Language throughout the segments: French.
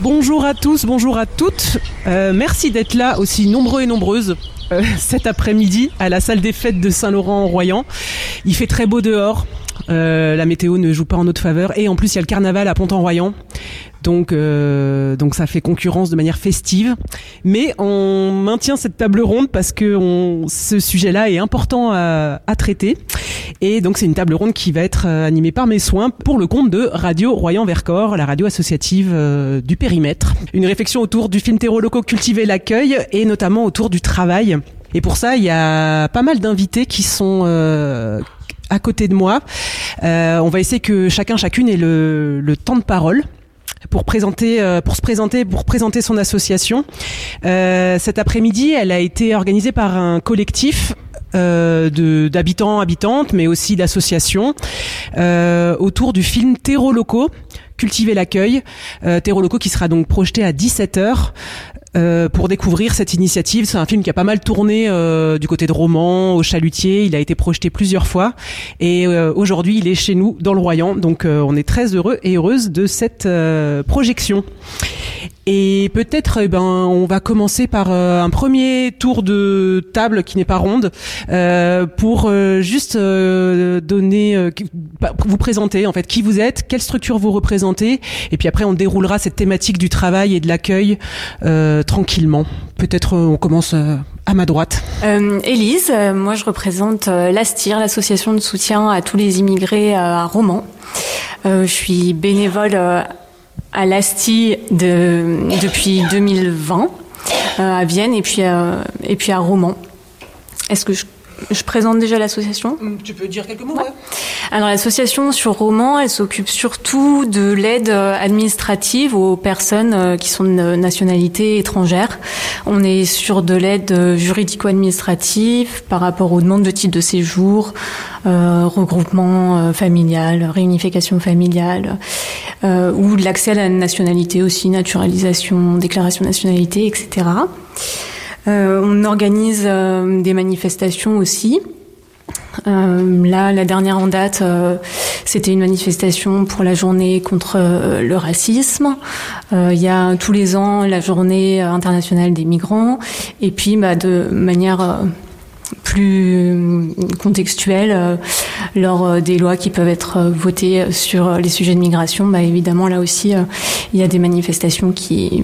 Bonjour à tous, bonjour à toutes. Merci d'être là aussi nombreux et nombreuses cet après-midi à la salle des fêtes de Saint-Laurent-en-Royan. Il fait très beau dehors. La météo ne joue pas en notre faveur et en plus il y a le carnaval à Pont-en-Royan. Donc ça fait concurrence de manière festive. Mais on maintient cette table ronde parce que ce sujet-là est important à traiter. Et donc c'est une table ronde qui va être animée par mes soins pour le compte de Radio Royan-Vercors, la radio associative du périmètre. Une réflexion autour du film terreaux locaux Cultiver l'accueil et notamment autour du travail. Et pour ça, il y a pas mal d'invités qui sont à côté de moi. On va essayer que chacune ait le temps de parole pour se présenter son association. Cet après-midi, elle a été organisée par un collectif d'habitants, habitantes, mais aussi d'associations autour du film Terreaux locaux, Cultiver l'accueil. Terreaux locaux qui sera donc projeté à 17h. Pour découvrir cette initiative. C'est un film qui a pas mal tourné du côté de Romans, au Chalutier. Il a été projeté plusieurs fois et aujourd'hui il est chez nous dans le Royan. Donc on est très heureux et heureuse de cette projection. Et peut-être on va commencer par un premier tour de table qui n'est pas ronde pour juste vous présenter en fait qui vous êtes, quelle structure vous représentez et puis après on déroulera cette thématique du travail et de l'accueil tranquillement. Peut-être on commence à ma droite. Élise, moi je représente l'ASTIR, l'association de soutien à tous les immigrés à Romans. Je suis bénévole à l'ASTI depuis 2020 à Vienne et puis à Romans. Est-ce que je présente déjà l'association ? Tu peux dire quelques mots, ouais. Alors l'association sur Romans, elle s'occupe surtout de l'aide administrative aux personnes qui sont de nationalité étrangère. On est sur de l'aide juridico-administrative par rapport aux demandes de titre de séjour, regroupement familial, réunification familiale, ou de l'accès à la nationalité aussi, naturalisation, déclaration de nationalité, etc. On organise des manifestations aussi. Là, la dernière en date, c'était une manifestation pour la journée contre le racisme. Il y a tous les ans la journée internationale des migrants. Et puis, de manière plus contextuelle, lors des lois qui peuvent être votées sur les sujets de migration, évidemment, là aussi, il y a des manifestations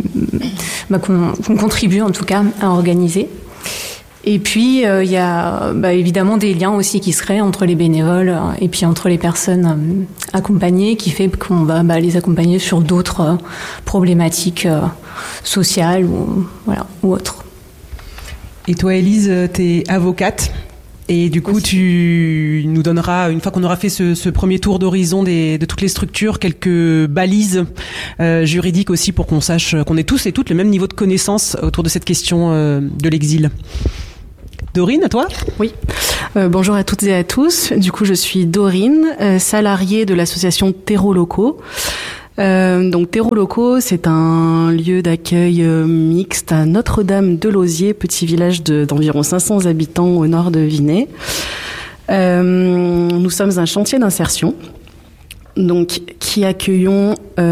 qu'on contribue en tout cas à organiser. Et puis, il y a évidemment des liens aussi qui se créent entre les bénévoles et puis entre les personnes accompagnées, qui fait qu'on va les accompagner sur d'autres problématiques sociales ou autres. Et toi, Élise, t'es avocate. Et du coup, tu nous donneras, une fois qu'on aura fait ce premier tour d'horizon de toutes les structures, quelques balises juridiques aussi pour qu'on sache qu'on ait tous et toutes le même niveau de connaissance autour de cette question de l'exil. Dorine, à toi ? Oui. Bonjour à toutes et à tous. Du coup, je suis Dorine, salariée de l'association Terreaux locaux. Donc Terreaux locaux, c'est un lieu d'accueil mixte à Notre-Dame-de-Lauziers, petit village d'environ 500 habitants au nord de Vinay. Nous sommes un chantier d'insertion, donc qui accueillons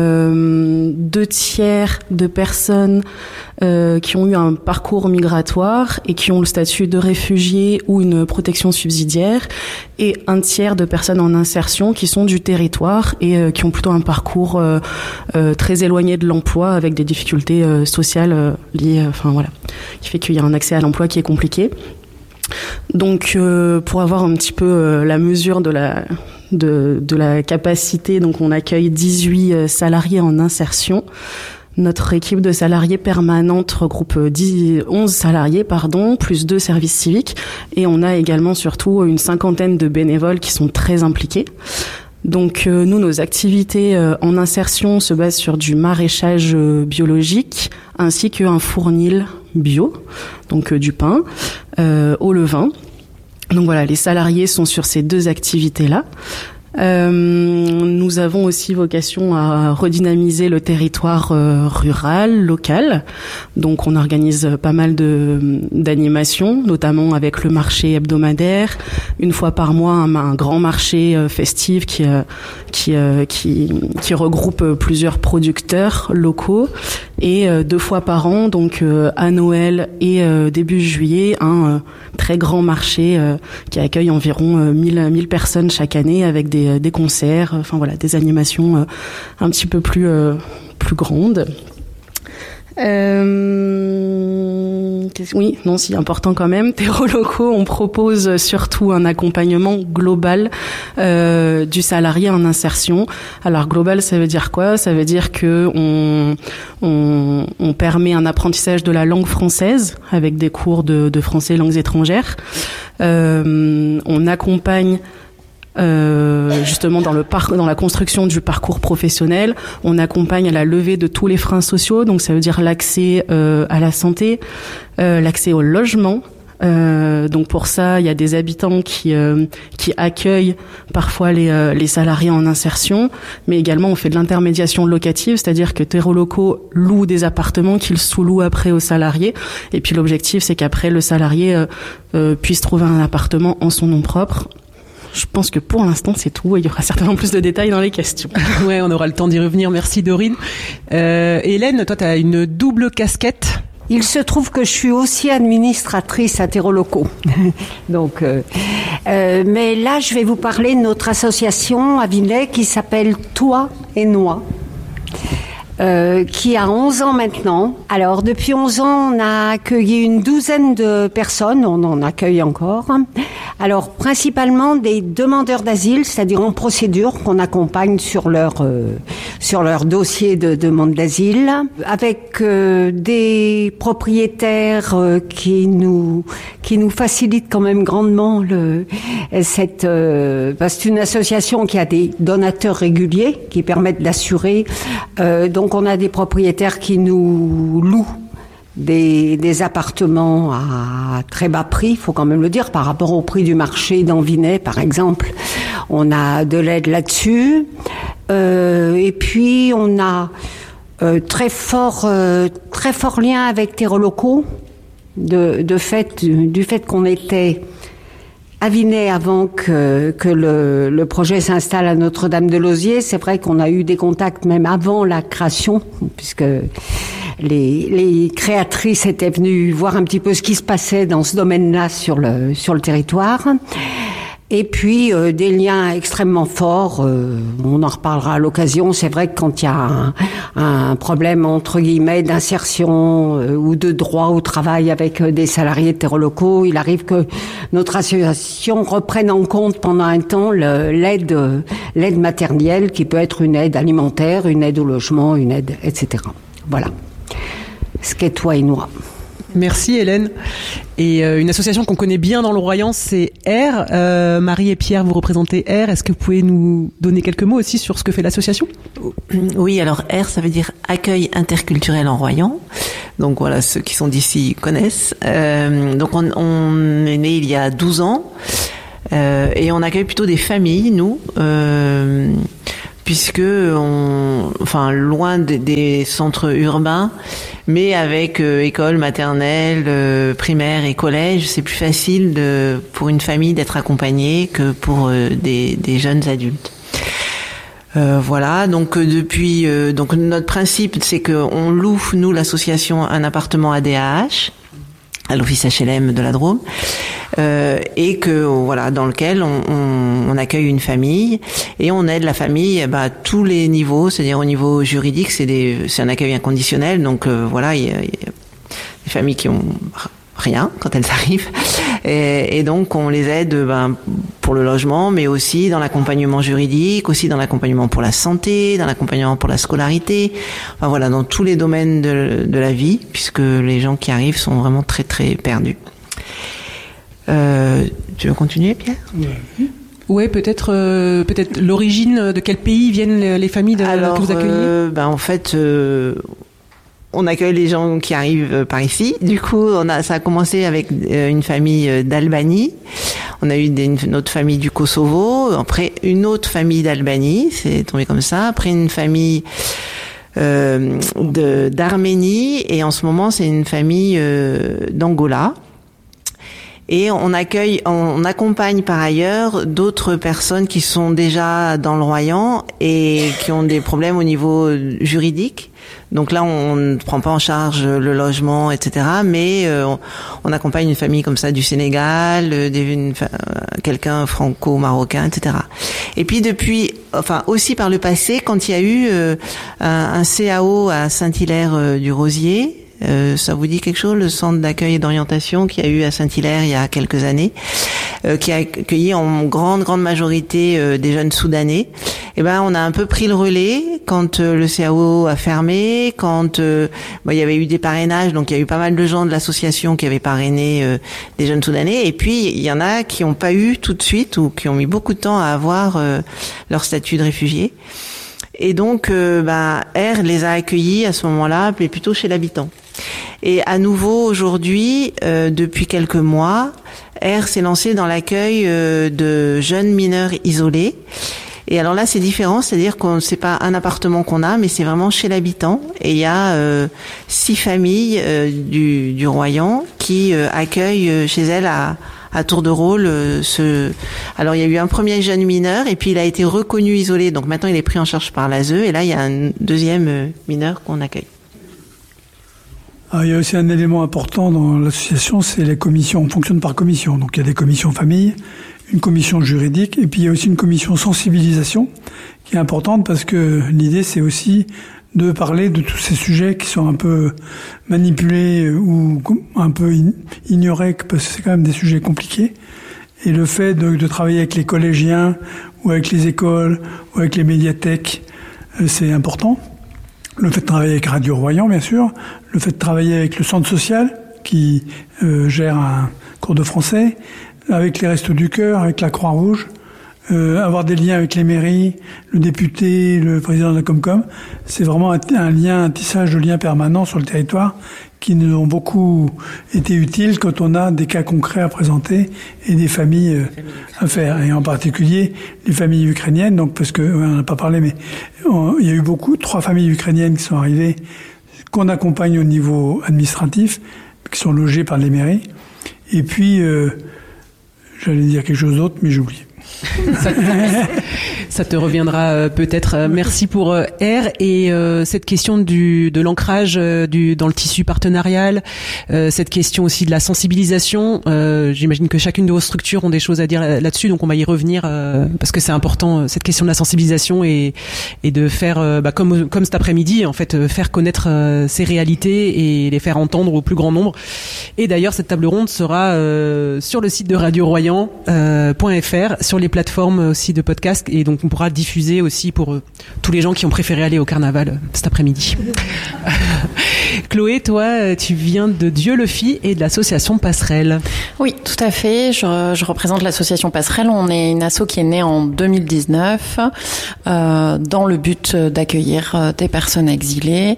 2/3 de personnes qui ont eu un parcours migratoire et qui ont le statut de réfugiés ou une protection subsidiaire, et 1/3 de personnes en insertion qui sont du territoire et qui ont plutôt un parcours très éloigné de l'emploi avec des difficultés sociales liées, qui fait qu'il y a un accès à l'emploi qui est compliqué. Donc pour avoir un petit peu la mesure de la capacité, donc on accueille 18 salariés en insertion. Notre équipe de salariés permanente regroupe 11 salariés, plus 2 services civiques. Et on a également surtout une 50aine de bénévoles qui sont très impliqués. Donc nous, nos activités en insertion se basent sur du maraîchage biologique ainsi qu'un fournil bio, donc du pain au levain. Donc voilà, les salariés sont sur ces 2 activités-là. Nous avons aussi vocation à redynamiser le territoire rural, local. Donc on organise pas mal d'animations, notamment avec le marché hebdomadaire, une fois par mois un grand marché festif qui regroupe plusieurs producteurs locaux, et 2 fois par an, donc à Noël et début juillet, un très grand marché qui accueille environ 1000 personnes chaque année, avec des concerts, enfin voilà, des animations un petit peu plus grandes. Oui, non, si, important quand même. Terreau locaux, on propose surtout un accompagnement global du salarié en insertion. Alors global, ça veut dire quoi? Ça veut dire que on permet un apprentissage de la langue française avec des cours de français et langues étrangères. On accompagne justement dans la construction du parcours professionnel. On accompagne à la levée de tous les freins sociaux, donc ça veut dire l'accès à la santé, l'accès au logement. Donc pour ça, il y a des habitants qui accueillent parfois les salariés en insertion, mais également on fait de l'intermédiation locative, c'est-à-dire que Terreau locaux loue des appartements qu'ils sous-louent après aux salariés, et puis l'objectif c'est qu'après le salarié puisse trouver un appartement en son nom propre. Je pense que pour l'instant, c'est tout. Il y aura certainement plus de détails dans les questions. Ouais, on aura le temps d'y revenir. Merci, Dorine. Hélène, toi, tu as une double casquette. Il se trouve que je suis aussi administratrice à Terreau locaux. Donc, mais là, je vais vous parler de notre association à Vinay qui s'appelle Toi et Noix. Qui a 11 ans maintenant. Alors, depuis 11 ans, on a accueilli une douzaine de personnes, on en accueille encore. Alors, principalement des demandeurs d'asile, c'est-à-dire en procédure, qu'on accompagne sur leur dossier de demande d'asile, avec des propriétaires qui nous facilitent quand même grandement c'est une association qui a des donateurs réguliers qui permettent d'assurer. Donc on a des propriétaires qui nous louent des appartements à très bas prix, il faut quand même le dire, par rapport au prix du marché d'Anvinay, par exemple. On a de l'aide là-dessus. Et puis on a très fort lien avec Terreau locaux, du fait qu'on était à Vinay avant que le projet s'installe à Notre-Dame-de-Lausier. C'est vrai qu'on a eu des contacts même avant la création, puisque les créatrices étaient venues voir un petit peu ce qui se passait dans ce domaine-là sur le territoire. Et puis des liens extrêmement forts, on en reparlera à l'occasion. C'est vrai que quand il y a un problème entre guillemets d'insertion ou de droit au travail avec des salariés de Terreau locaux, il arrive que notre association reprenne en compte pendant un temps l'aide matérielle, qui peut être une aide alimentaire, une aide au logement, une aide, etc. Voilà. Ce qu'est Toi et Noix. Merci Hélène. Et une association qu'on connaît bien dans le Royan, c'est R. Marie et Pierre, vous représentez R. Est-ce que vous pouvez nous donner quelques mots aussi sur ce que fait l'association ? Oui, alors R, ça veut dire Accueil interculturel en Royan. Donc voilà, ceux qui sont d'ici connaissent. Donc on est né il y a 12 ans et on accueille plutôt des familles, nous. Puisque loin des centres urbains, mais avec école maternelle, primaire et collège, c'est plus facile pour une famille d'être accompagnée que pour des jeunes adultes. Voilà, donc depuis notre principe, c'est que on loue, nous l'association, un appartement ADAH à l'office HLM de la Drôme, et que voilà, dans lequel on accueille une famille et on aide la famille à tous les niveaux, c'est-à-dire au niveau juridique, c'est un accueil inconditionnel, donc voilà, il y a des familles qui ont rien quand elles arrivent, et donc on les aide pour le logement, mais aussi dans l'accompagnement juridique, aussi dans l'accompagnement pour la santé, dans l'accompagnement pour la scolarité, enfin voilà, dans tous les domaines de la vie, puisque les gens qui arrivent sont vraiment très très perdus. Tu veux continuer, Pierre ? Oui, peut-être l'origine, de quel pays viennent les familles que vous accueillez ? En fait, on accueille les gens qui arrivent par ici. Du coup, ça a commencé avec une famille d'Albanie. On a eu une autre famille du Kosovo, après une autre famille d'Albanie, c'est tombé comme ça, après une famille d'Arménie, et en ce moment c'est une famille d'Angola. Et on accompagne par ailleurs d'autres personnes qui sont déjà dans le Royan et qui ont des problèmes au niveau juridique. Donc là, on ne prend pas en charge le logement, etc. Mais on accompagne une famille comme ça du Sénégal, quelqu'un franco-marocain, etc. Et puis aussi par le passé, quand il y a eu un CAO à Saint-Hilaire-du-Rosier, ça vous dit quelque chose, le centre d'accueil et d'orientation qu'il y a eu à Saint-Hilaire il y a quelques années, qui a accueilli en grande majorité des jeunes Soudanais. Et ben, on a un peu pris le relais quand le CAO a fermé, quand il y avait eu des parrainages, donc il y a eu pas mal de gens de l'association qui avaient parrainé des jeunes Soudanais. Et puis il y en a qui n'ont pas eu tout de suite ou qui ont mis beaucoup de temps à avoir leur statut de réfugié. Et donc, R les a accueillis à ce moment-là, mais plutôt chez l'habitant. Et à nouveau, aujourd'hui, depuis quelques mois, R s'est lancé dans l'accueil de jeunes mineurs isolés. Et alors là, c'est différent, c'est-à-dire que c'est pas un appartement qu'on a, mais c'est vraiment chez l'habitant. Et il y a 6 familles du Royan qui accueillent chez elles à tour de rôle alors il y a eu un premier jeune mineur et puis il a été reconnu isolé, donc maintenant il est pris en charge par l'ASE, et là il y a un deuxième mineur qu'on accueille. Alors, il y a aussi un élément important dans l'association, c'est les commissions. On fonctionne par commission, donc il y a des commissions famille, une commission juridique, et puis il y a aussi une commission sensibilisation qui est importante parce que l'idée c'est aussi de parler de tous ces sujets qui sont un peu manipulés ou un peu ignorés, parce que c'est quand même des sujets compliqués. Et le fait de travailler avec les collégiens ou avec les écoles ou avec les médiathèques, c'est important. Le fait de travailler avec Radio Royan, bien sûr. Le fait de travailler avec le centre social qui gère un cours de français, avec les Restos du Cœur, avec la Croix-Rouge. Avoir des liens avec les mairies, le député, le président de la Comcom, c'est vraiment un tissage de liens permanents sur le territoire qui nous ont beaucoup été utiles quand on a des cas concrets à présenter et des familles à faire. Et en particulier les familles ukrainiennes, donc parce que on n'en a pas parlé, mais il y a eu 3 familles ukrainiennes qui sont arrivées, qu'on accompagne au niveau administratif, qui sont logées par les mairies. Et puis, j'allais dire quelque chose d'autre, mais j'ai oublié. Ça te reviendra peut-être. Merci pour R. Et cette question de l'ancrage dans le tissu partenarial, cette question aussi de la sensibilisation. J'imagine que chacune de vos structures ont des choses à dire là-dessus, donc on va y revenir parce que c'est important, cette question de la sensibilisation et de faire, comme cet après-midi, en fait, faire connaître ces réalités et les faire entendre au plus grand nombre. Et d'ailleurs, cette table ronde sera sur le site de Radio Royan.fr, sur les plateformes aussi de podcast, et donc on pourra diffuser aussi pour tous les gens qui ont préféré aller au carnaval cet après-midi. Chloé, toi, tu viens de Dieu le fit et de l'association Passerelle. Oui, tout à fait. Je représente l'association Passerelle. On est une asso qui est née en 2019 dans le but d'accueillir des personnes exilées,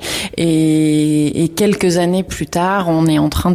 et quelques années plus tard, on est en train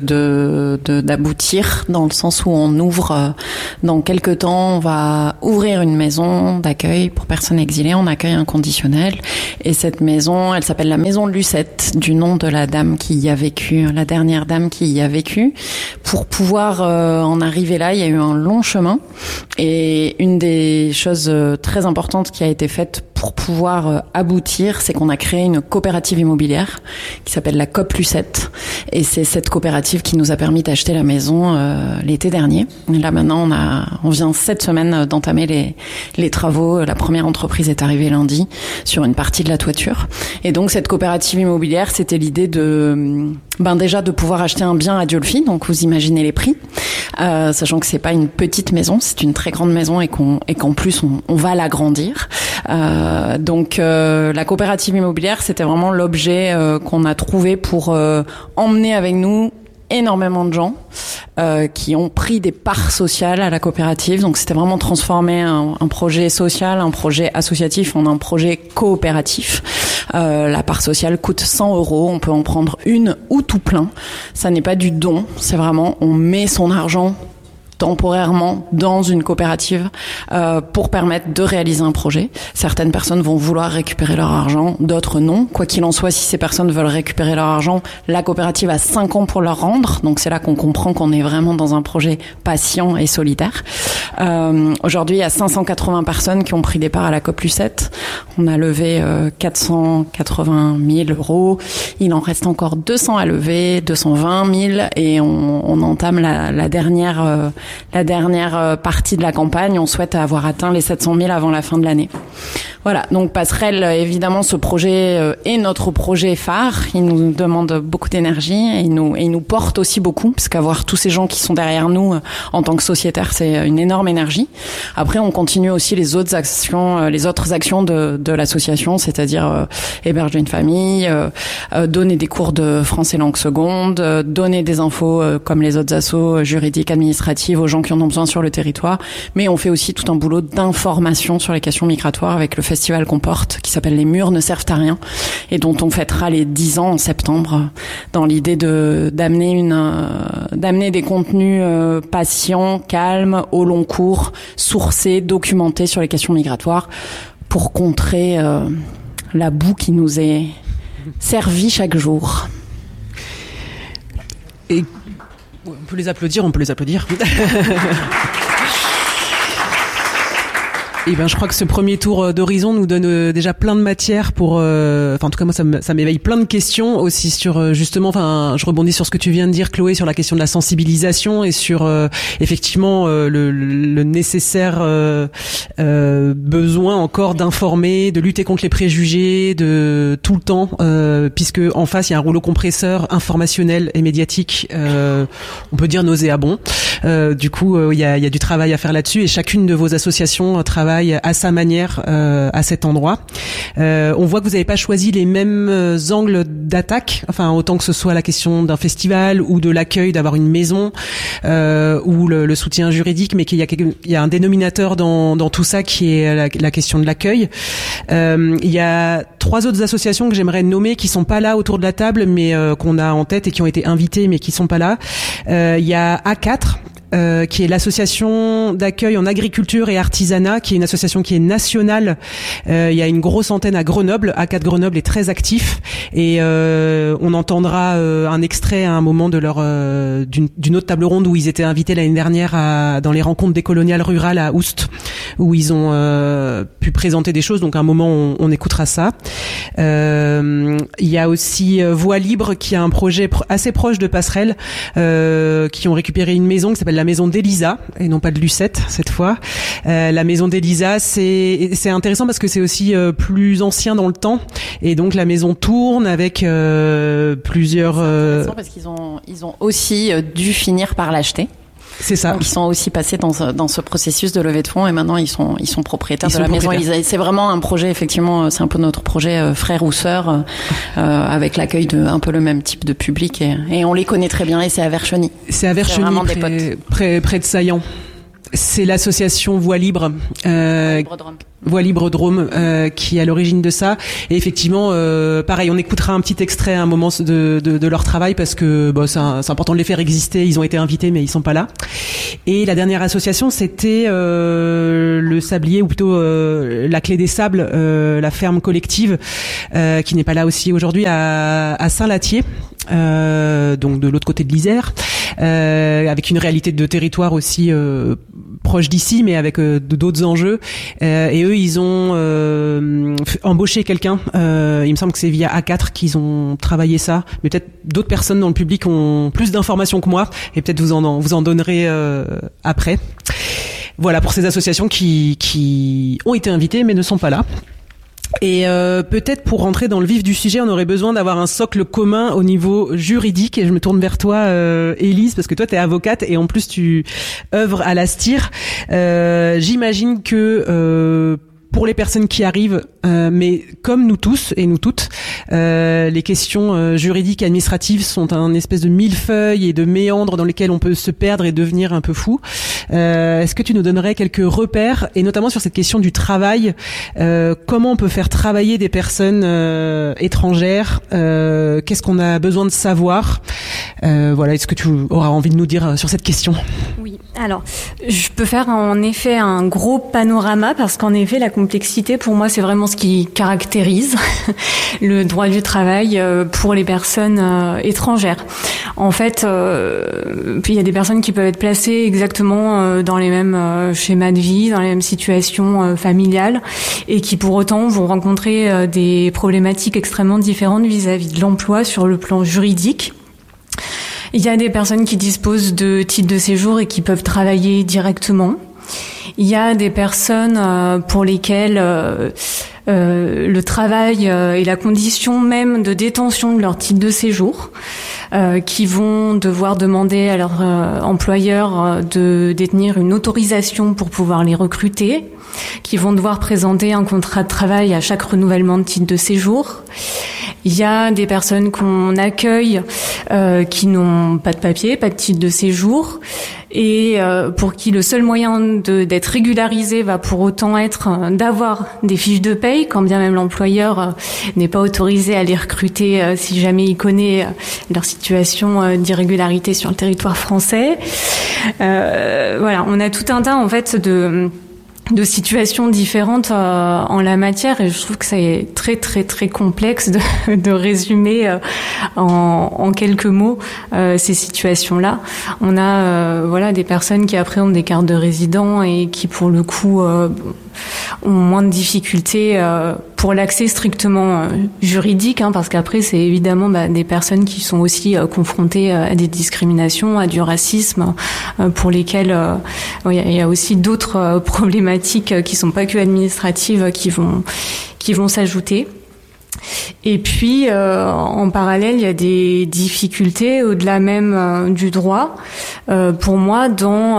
d'aboutir, dans le sens où on ouvre dans quelques temps, on va ouvrir une maison d'accueil pour personnes exilées en accueil inconditionnel. Et cette maison, elle s'appelle la maison de Lucette, du nom de la dame qui y a vécu, la dernière dame qui y a vécu. Pour pouvoir en arriver là, il y a eu un long chemin. Et une des choses très importantes qui a été faite pour pouvoir aboutir, c'est qu'on a créé une coopérative immobilière qui s'appelle la COP Lucette. Et c'est cette coopérative qui nous a permis d'acheter la maison l'été dernier. Et là maintenant, on vient cette semaine d'entamer les travaux. La première entreprise est arrivée lundi sur une partie de la toiture. Et donc cette coopérative immobilière, c'était l'idée déjà de pouvoir acheter un bien à Diolfi. Donc vous imaginez les prix, sachant que c'est pas une petite maison, c'est une très grande maison et qu'en plus on va l'agrandir. Donc la coopérative immobilière, c'était vraiment l'objet qu'on a trouvé pour emmener avec nous énormément de gens qui ont pris des parts sociales à la coopérative. Donc c'était vraiment transformer un projet social, un projet associatif en un projet coopératif. La part sociale coûte 100 €. On peut en prendre une ou tout plein. Ça n'est pas du don. C'est vraiment, on met son argent temporairement dans une coopérative pour permettre de réaliser un projet. Certaines personnes vont vouloir récupérer leur argent, d'autres non. Quoi qu'il en soit, si ces personnes veulent récupérer leur argent, la coopérative a 5 ans pour leur rendre. Donc c'est là qu'on comprend qu'on est vraiment dans un projet patient et solidaire. Aujourd'hui, il y a 580 personnes qui ont pris des parts à la COP Lucette. On a levé 480 000 €. Il en reste encore 200 à lever, 220 000, et on entame la dernière partie de la campagne. On souhaite avoir atteint les 700 000 avant la fin de l'année. Voilà, donc Passerelle, évidemment, ce projet est notre projet phare. Il nous demande beaucoup d'énergie et il nous porte aussi beaucoup, parce qu'avoir tous ces gens qui sont derrière nous en tant que sociétaire, c'est une énorme énergie. Après, on continue aussi les autres actions de l'association, c'est-à-dire héberger une famille, donner des cours de français langue seconde, donner des infos comme les autres assos juridiques, administratives aux gens qui en ont besoin sur le territoire. Mais on fait aussi tout un boulot d'information sur les questions migratoires avec le festival qu'on porte, qui s'appelle Les Murs ne servent à rien, et dont on fêtera les 10 ans en septembre, dans l'idée d'amener des contenus patients, calmes, au long cours, sourcés, documentés sur les questions migratoires, pour contrer la boue qui nous est servie chaque jour. Et on peut les applaudir. Et ben, je crois que ce premier tour d'horizon nous donne déjà plein de matière pour, en tout cas moi ça m'éveille plein de questions aussi sur justement, je rebondis sur ce que tu viens de dire, Chloé, sur la question de la sensibilisation et sur effectivement le nécessaire besoin encore d'informer, de lutter contre les préjugés, de tout le temps, puisque en face il y a un rouleau compresseur informationnel et médiatique, on peut dire nauséabond. Du coup, il y a du travail à faire là-dessus, et chacune de vos associations travaille à sa manière à cet endroit. On voit que vous n'avez pas choisi les mêmes angles d'attaque, autant que ce soit la question d'un festival ou de l'accueil, d'avoir une maison, ou le soutien juridique, mais qu'il y a un dénominateur dans tout ça qui est la question de l'accueil. Il y a 3 autres associations que j'aimerais nommer qui sont pas là autour de la table, mais qu'on a en tête et qui ont été invitées mais qui sont pas là. Il y a A4, qui est l'association d'accueil en agriculture et artisanat, qui est une association qui est nationale. Il y a une grosse antenne à Grenoble. A4 Grenoble est très actif, et on entendra un extrait à un moment de leur d'une autre table ronde où ils étaient invités l'année dernière dans les rencontres décoloniales rurales à Oust, où ils ont pu présenter des choses. Donc à un moment on écoutera ça. Il y a aussi Voix Libre, qui a un projet assez proche de Passerelle, qui ont récupéré une maison qui s'appelle la maison d'Elisa, et non pas de Lucette cette fois. La maison d'Elisa, c'est intéressant parce que c'est aussi plus ancien dans le temps, et donc la maison tourne avec plusieurs. C'est intéressant parce qu'ils ont aussi dû finir par l'acheter. C'est ça. Donc ils sont aussi passés dans ce processus de levée de fonds, et maintenant ils sont propriétaires de la maison Elisa. C'est vraiment un projet, effectivement, c'est un peu notre projet frère ou sœur, avec l'accueil de un peu le même type de public, et on les connaît très bien, et c'est à Vercheny. C'est à Vercheny, vraiment des potes. Près de Saillant. C'est l'association Voix Libre. Voix Libre Drôme, qui est à l'origine de ça. Et effectivement, pareil, on écoutera un petit extrait à un moment de leur travail, parce que c'est important de les faire exister. Ils ont été invités, mais ils sont pas là. Et la dernière association, c'était le Sablier, ou plutôt la Clé des Sables, la ferme collective, qui n'est pas là aussi aujourd'hui, à Saint-Latier. Donc de l'autre côté de l'Isère, avec une réalité de territoire aussi proche d'ici, mais avec d'autres enjeux. Et eux, ils ont embauché quelqu'un. Il me semble que c'est via A4 qu'ils ont travaillé ça. Mais peut-être d'autres personnes dans le public ont plus d'informations que moi, et peut-être vous en donnerez après. Voilà pour ces associations qui ont été invitées mais ne sont pas là. Et peut-être pour rentrer dans le vif du sujet, on aurait besoin d'avoir un socle commun au niveau juridique, et je me tourne vers toi, Élise, parce que toi t'es avocate et en plus tu œuvres à la STIR. J'imagine que pour les personnes qui arrivent, mais comme nous tous et nous toutes, les questions juridiques et administratives sont un espèce de millefeuille et de méandres dans lesquels on peut se perdre et devenir un peu fou. Est-ce que tu nous donnerais quelques repères, et notamment sur cette question du travail, comment on peut faire travailler des personnes étrangères, qu'est-ce qu'on a besoin de savoir, Voilà, est-ce que tu auras envie de nous dire sur cette question ? Oui, alors je peux faire en effet un gros panorama parce qu'en effet la complexité pour moi c'est vraiment ce qui caractérise le droit du travail pour les personnes étrangères. En fait, puis il y a des personnes qui peuvent être placées exactement dans les mêmes schémas de vie, dans les mêmes situations familiales et qui pour autant vont rencontrer des problématiques extrêmement différentes vis-à-vis de l'emploi sur le plan juridique. Il y a des personnes qui disposent de titres de séjour et qui peuvent travailler directement. Il y a des personnes pour lesquelles le travail est la condition même de détention de leur titre de séjour, qui vont devoir demander à leur employeur de détenir une autorisation pour pouvoir les recruter, qui vont devoir présenter un contrat de travail à chaque renouvellement de titre de séjour. Il y a des personnes qu'on accueille qui n'ont pas de papier, pas de titre de séjour et pour qui le seul moyen d'être régularisé va pour autant être d'avoir des fiches de paye, quand bien même l'employeur n'est pas autorisé à les recruter si jamais il connaît leur situation d'irrégularité sur le territoire français. Voilà, on a tout un tas en fait de situations différentes en la matière et je trouve que c'est très très très complexe de résumer en quelques mots ces situations-là. On a voilà des personnes qui après ont des cartes de résident et qui pour le coup ont moins de difficultés pour l'accès strictement juridique, parce qu'après c'est évidemment des personnes qui sont aussi confrontées à des discriminations, à du racisme, pour lesquelles il y a aussi d'autres problématiques qui sont pas que administratives qui vont s'ajouter. Et puis, en parallèle, il y a des difficultés au-delà même du droit. Pour moi, dans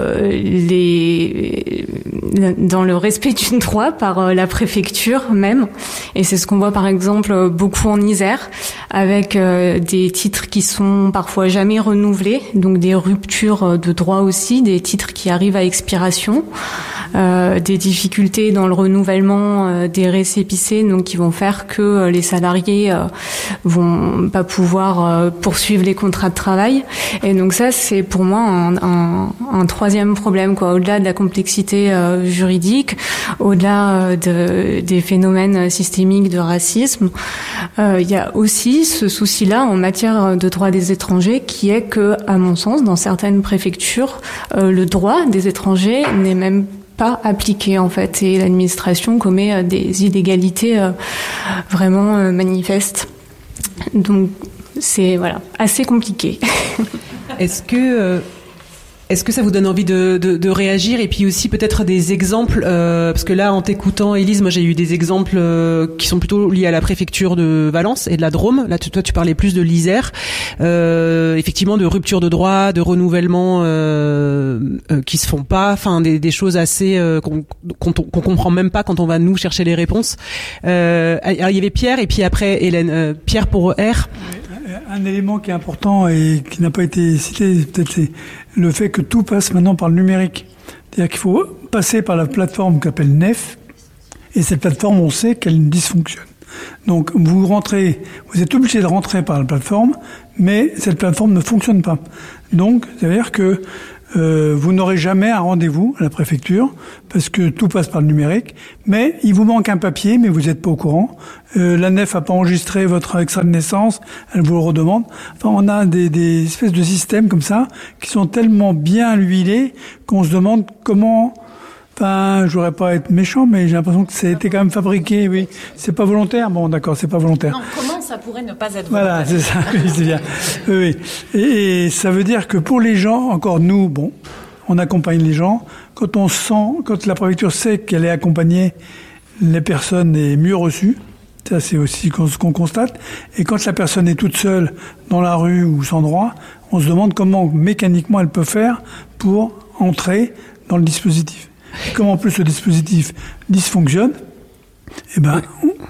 le respect du droit par la préfecture même. Et c'est ce qu'on voit par exemple beaucoup en Isère, avec des titres qui sont parfois jamais renouvelés, donc des ruptures de droit aussi, des titres qui arrivent à expiration. Des difficultés dans le renouvellement des récépissés, donc qui vont faire que les salariés vont pas pouvoir poursuivre les contrats de travail. Et donc ça, c'est pour moi un troisième problème, quoi. Au-delà de la complexité juridique, au-delà des phénomènes systémiques de racisme, il y a aussi ce souci-là en matière de droit des étrangers, qui est que, à mon sens, dans certaines préfectures, le droit des étrangers n'est même pas appliqué en fait, et l'administration commet des illégalités vraiment manifestes. Donc c'est assez compliqué. Est-ce que ça vous donne envie de réagir, et puis aussi peut-être des exemples, parce que là en t'écoutant Élise, moi j'ai eu des exemples qui sont plutôt liés à la préfecture de Valence et de la Drôme. Là toi tu parlais plus de l'Isère, effectivement de rupture de droit, de renouvellement qui se font pas, enfin des choses assez qu'on comprend même pas quand on va nous chercher les réponses. Alors il y avait Pierre et puis après Hélène. Pierre pour R. Un élément qui est important et qui n'a pas été cité, peut-être c'est le fait que tout passe maintenant par le numérique. C'est-à-dire qu'il faut passer par la plateforme qu'appelle NEF, et cette plateforme, on sait qu'elle dysfonctionne. Donc vous êtes obligé de rentrer par la plateforme, mais cette plateforme ne fonctionne pas. Donc, c'est-à-dire que vous n'aurez jamais un rendez-vous à la préfecture parce que tout passe par le numérique, mais il vous manque un papier, mais vous n'êtes pas au courant. La NEF n'a pas enregistré votre extrait de naissance, elle vous le redemande. Enfin, on a des espèces de systèmes comme ça qui sont tellement bien huilés qu'on se demande comment. Enfin, je voudrais pas être méchant, mais j'ai l'impression que ça a été quand même fabriqué, oui. C'est pas volontaire? Bon, d'accord, c'est pas volontaire. Non, comment ça pourrait ne pas être volontaire? Voilà, c'est ça, oui, c'est bien. Oui. Et ça veut dire que pour les gens, encore nous, bon, on accompagne les gens. Quand la préfecture sait qu'elle est accompagnée, les personnes est mieux reçues. Ça, c'est aussi ce qu'on constate. Et quand la personne est toute seule dans la rue ou sans droit, on se demande comment mécaniquement elle peut faire pour entrer dans le dispositif. Comme en plus le dispositif dysfonctionne,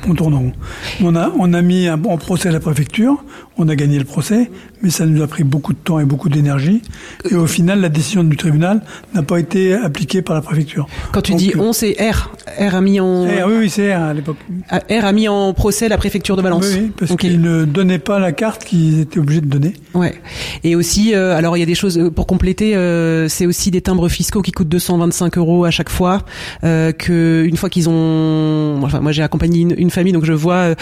on tourne en rond. On a mis en procès la préfecture, on a gagné le procès, mais ça nous a pris beaucoup de temps et beaucoup d'énergie. Et au final, la décision du tribunal n'a pas été appliquée par la préfecture. Quand tu dis on, c'est R. R a mis en... Oui, c'est R à l'époque. R a mis en procès la préfecture de Valence. Oui, parce qu'ils ne donnaient pas la carte qu'ils étaient obligés de donner. Ouais. Et aussi, alors il y a des choses pour compléter, c'est aussi des timbres fiscaux qui coûtent 225 € à chaque fois, que une fois qu'ils ont... Enfin, moi j'ai accompagné une famille, donc je vois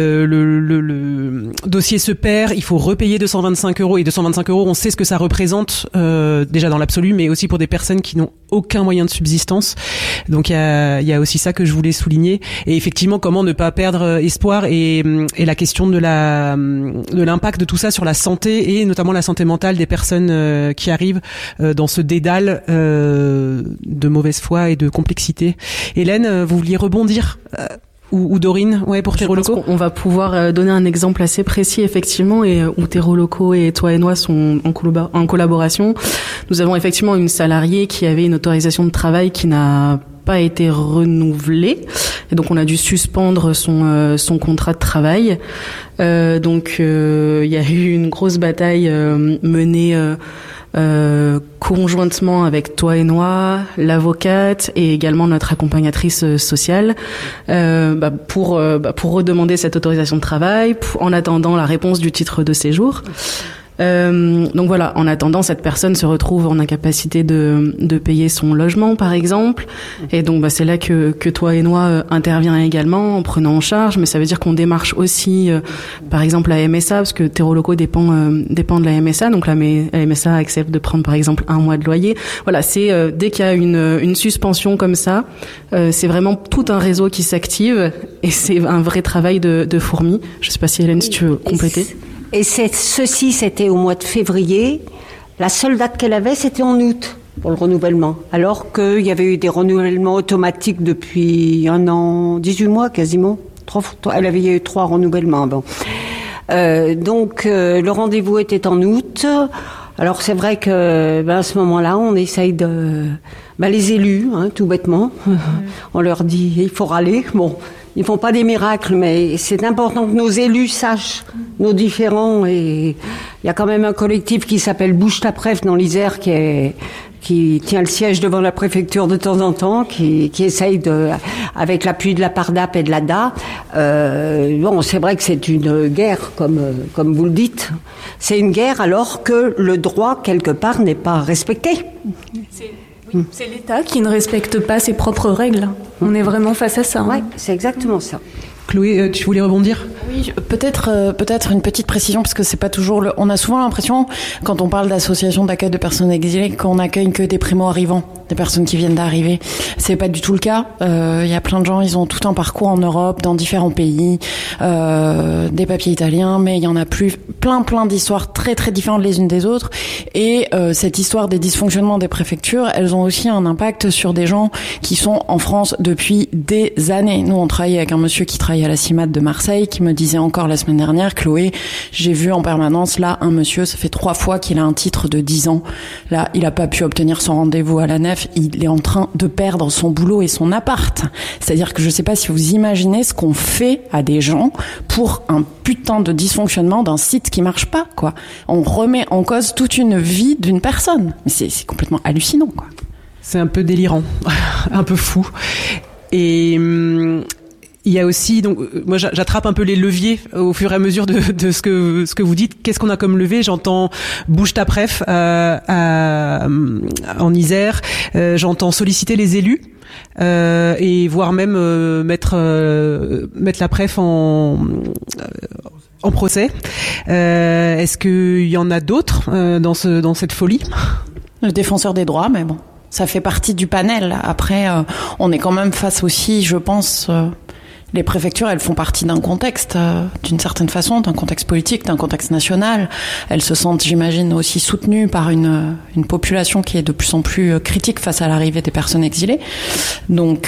le dossier se perd, il faut repayer 225 €, et 225 €, on sait ce que ça représente déjà dans l'absolu, mais aussi pour des personnes qui n'ont aucun moyen de subsistance. Donc il y a aussi ça que je voulais souligner. Et effectivement, comment ne pas perdre espoir, et la question de l'impact de tout ça sur la santé, et notamment la santé mentale des personnes qui arrivent dans ce dédale de mauvaise foi et de complexité. Hélène, vous vouliez rebondir ou Dorine, pour Terreau Locaux. On va pouvoir donner un exemple assez précis, effectivement, et où Terreau Locaux et Toi et Moi sont en collaboration. Nous avons effectivement une salariée qui avait une autorisation de travail qui n'a pas été renouvelée, et donc on a dû suspendre son contrat de travail. Donc il y a eu une grosse bataille menée conjointement avec Toi et Moi, l'avocate et également notre accompagnatrice sociale, pour redemander cette autorisation de travail en attendant la réponse du titre de séjour. Donc voilà, en attendant, cette personne se retrouve en incapacité de payer son logement, par exemple. Et donc c'est là que Toi et Moi intervient également en prenant en charge. Mais ça veut dire qu'on démarche aussi, par exemple, la MSA, parce que Terreau Locaux dépend de la MSA. Donc la MSA accepte de prendre, par exemple, 1 mois de loyer. Voilà, c'est dès qu'il y a une suspension comme ça, c'est vraiment tout un réseau qui s'active, et c'est un vrai travail de fourmi. Je sais pas si Hélène, si tu veux compléter. Et c'était au mois de février. La seule date qu'elle avait, c'était en août pour le renouvellement. Alors qu'il y avait eu des renouvellements automatiques depuis 1 an, 18 mois quasiment. Il y a eu 3 renouvellements. Bon. Donc le rendez-vous était en août. Alors c'est vrai que à ce moment-là, on essaye de... les élus, tout bêtement, on leur dit il faut râler. Bon, ils font pas des miracles, mais c'est important que nos élus sachent nos différends. Et il y a quand même un collectif qui s'appelle Bouge ta préf dans l'Isère qui tient le siège devant la préfecture de temps en temps, qui essaye avec l'appui de la PARDAP et de l'ADA. C'est vrai que c'est une guerre, comme vous le dites. C'est une guerre alors que le droit, quelque part, n'est pas respecté. C'est l'État qui ne respecte pas ses propres règles. On est vraiment face à ça. Oui, c'est exactement ça. Chloé, tu voulais rebondir ? Oui, peut-être une petite précision, parce que c'est pas toujours on a souvent l'impression, quand on parle d'association d'accueil de personnes exilées, qu'on accueille que des primo-arrivants, des personnes qui viennent d'arriver. C'est pas du tout le cas. Il y a plein de gens, ils ont tout un parcours en Europe, dans différents pays, des papiers italiens, mais il y en a plein d'histoires très très différentes les unes des autres. Et cette histoire des dysfonctionnements des préfectures, elles ont aussi un impact sur des gens qui sont en France depuis des années. Nous, on travaillait avec un monsieur qui travaille à la CIMAD de Marseille, qui me disait encore la semaine dernière, Chloé, j'ai vu en permanence là un monsieur, ça fait 3 fois qu'il a un titre de 10 ans. Là, il a pas pu obtenir son rendez-vous à la nef, il est en train de perdre son boulot et son appart. C'est-à-dire que je sais pas si vous imaginez ce qu'on fait à des gens pour un putain de dysfonctionnement d'un site qui marche pas, quoi. On remet en cause toute une vie d'une personne. Mais c'est complètement hallucinant, quoi. C'est un peu délirant, un peu fou. Et il y a aussi, donc moi j'attrape un peu les leviers au fur et à mesure de ce que vous dites. Qu'est-ce qu'on a comme levier ? J'entends bouge ta préf en Isère. J'entends solliciter les élus. Et voire même mettre la préf en procès. Est-ce qu'il y en a d'autres dans cette folie ? Le défenseur des droits, mais bon, ça fait partie du panel. Après, on est quand même face aussi, je pense, les préfectures, elles font partie d'un contexte, d'une certaine façon, d'un contexte politique, d'un contexte national. Elles se sentent, j'imagine, aussi soutenues par une population qui est de plus en plus critique face à l'arrivée des personnes exilées. Donc,